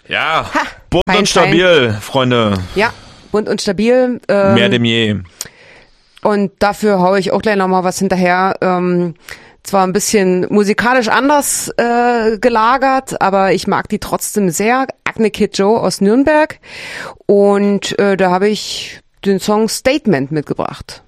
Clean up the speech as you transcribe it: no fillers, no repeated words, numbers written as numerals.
Ja, Ha, bunt fein, und stabil, Freunde. Ja, bunt und stabil. Mehr denn je. Und dafür haue ich auch gleich nochmal was hinterher. Zwar ein bisschen musikalisch anders gelagert, aber ich mag die trotzdem sehr. Acne Kid Joe aus Nürnberg. Und da habe ich den Song Statement mitgebracht.